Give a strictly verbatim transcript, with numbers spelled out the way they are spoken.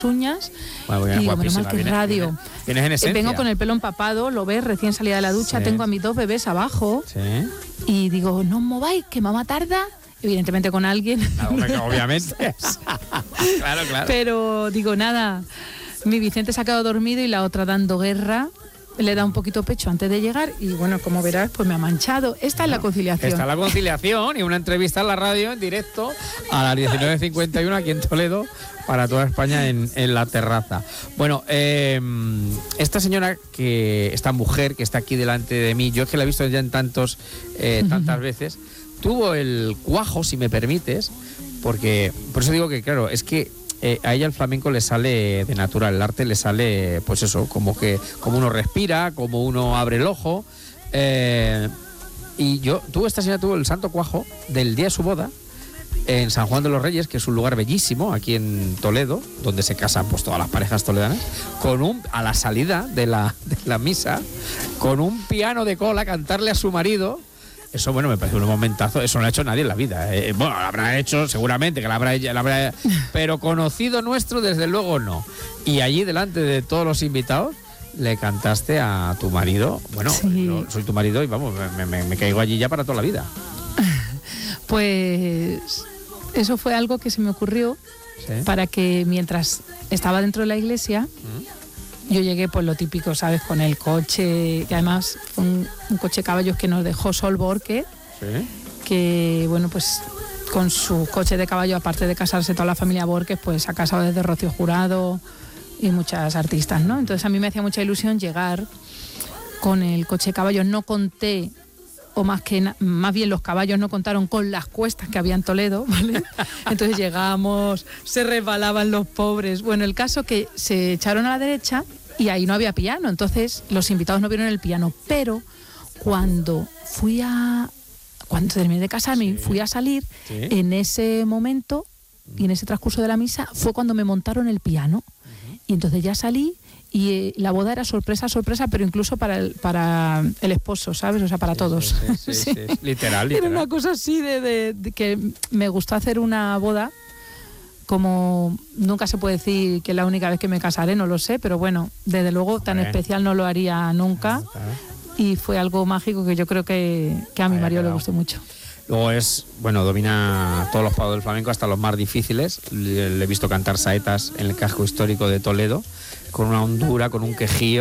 uñas. Bueno, y digo, menos mal que es radio. Vienes, vienes en esencia. Vengo con el pelo empapado, lo ves, recién salida de la ducha, Sí. tengo a mis dos bebés abajo. Sí. Y digo, no os mováis, que mamá tarda. Evidentemente con alguien. No, obviamente. Claro, claro. Pero digo, nada, mi Vicente se ha quedado dormido y la otra dando guerra. Le da un poquito pecho antes de llegar y bueno, como verás, pues me ha manchado. Esta bueno, es la conciliación. Esta es la conciliación y una entrevista en la radio en directo a las diecinueve cincuenta y uno aquí en Toledo para toda España en, en la terraza. Bueno, eh, esta señora, que esta mujer que está aquí delante de mí, yo es que la he visto ya en tantos, eh, tantas veces, tuvo el cuajo, si me permites, porque por eso digo que claro, es que Eh, a ella el flamenco le sale de natural, el arte le sale, pues eso, como que como uno respira, como uno abre el ojo. Eh, y yo, tuvo esta señora tuvo el santo cuajo del día de su boda en San Juan de los Reyes, que es un lugar bellísimo aquí en Toledo, donde se casan pues todas las parejas toledanas, con un a la salida de la, de la misa, con un piano de cola, cantarle a su marido. Eso, bueno, me parece un momentazo. Eso no lo ha hecho nadie en la vida. Eh, bueno, lo habrá hecho seguramente, que la habrá, la habrá, pero conocido nuestro, desde luego, no. Y allí, delante de todos los invitados, le cantaste a tu marido. Bueno, sí. Yo soy tu marido y vamos, me, me, me caigo allí ya para toda la vida. Pues eso fue algo que se me ocurrió, ¿sí? Para que mientras estaba dentro de la iglesia... ¿Mm? Yo llegué, pues lo típico, ¿sabes? Con el coche, que además fue un, un coche caballos que nos dejó Sol Borque, ¿sí? Que, bueno, pues con su coche de caballo, aparte de casarse toda la familia Borges, pues ha casado desde Rocío Jurado y muchas artistas, ¿no? Entonces a mí me hacía mucha ilusión llegar con el coche de caballos. No conté, o más que más bien los caballos no contaron con las cuestas que había en Toledo, ¿vale? Entonces llegamos, se resbalaban los pobres. Bueno, el caso que se echaron a la derecha y ahí no había piano, entonces los invitados no vieron el piano, pero cuando fui a cuando terminé de casarme y fui a salir, ¿sí? En ese momento y en ese transcurso de la misa fue cuando me montaron el piano. Uh-huh. Y entonces ya salí y eh, la boda era sorpresa, sorpresa, pero incluso para el, para el esposo, ¿sabes? O sea, para sí, todos. Sí, sí, sí, sí. Sí. Literal, literal. Era una cosa así de, de, de que me gustó hacer una boda. Como nunca se puede decir que es la única vez que me casaré, no lo sé, pero bueno, desde luego tan Bien. especial no lo haría nunca. Y fue algo mágico que yo creo que, que a mi marido le gustó mucho. Luego es, bueno, domina todos los palos del flamenco, hasta los más difíciles. Le, le he visto cantar saetas en el casco histórico de Toledo, con una hondura, con un quejío.